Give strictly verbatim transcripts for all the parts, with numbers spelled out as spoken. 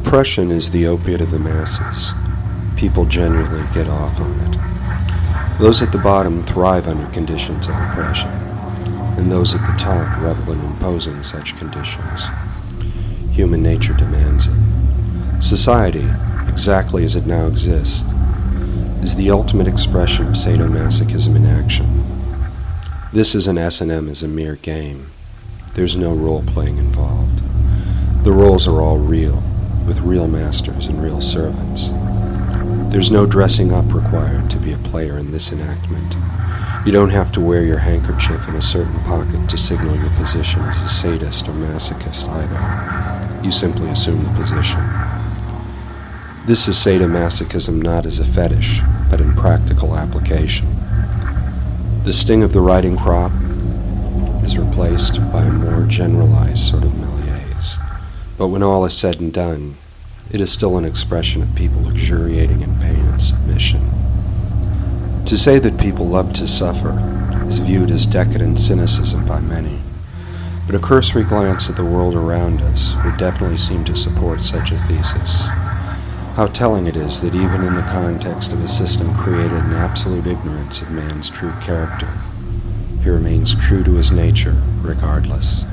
Oppression is the opiate of the masses. People generally get off on it. Those at the bottom thrive under conditions of oppression, and those at the top revel in imposing such conditions. Human nature demands it. Society, exactly as it now exists, is the ultimate expression of sadomasochism in action. This is an S and M as a mere game. There's no role-playing involved. The roles are all real, with real masters and real servants. There's no dressing up required to be a player in this enactment. You don't have to wear your handkerchief in a certain pocket to signal your position as a sadist or masochist either. You simply assume the position. This is sadomasochism not as a fetish, but in practical application. The sting of the riding crop is replaced by a more generalized sort of malaise. But when all is said and done, it is still an expression of people luxuriating in pain and submission. To say that people love to suffer is viewed as decadent cynicism by many, but a cursory glance at the world around us would definitely seem to support such a thesis. How telling it is that even in the context of a system created in absolute ignorance of man's true character, he remains true to his nature regardless.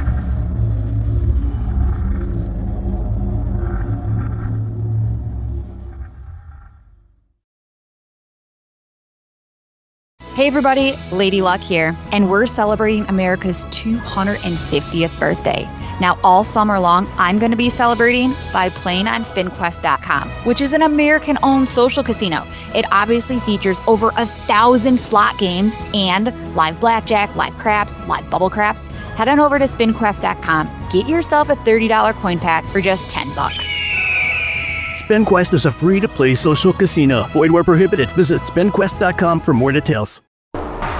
Hey everybody, Lady Luck here, and we're celebrating America's two hundred fiftieth birthday. Now all summer long, I'm going to be celebrating by playing on Spin Quest dot com, which is an American-owned social casino. It obviously features over a thousand slot games and live blackjack, live craps, live bubble craps. Head on over to Spin Quest dot com, get yourself a thirty dollars coin pack for just ten bucks. SpinQuest is a free-to-play social casino. Void where prohibited. Visit Spin Quest dot com for more details.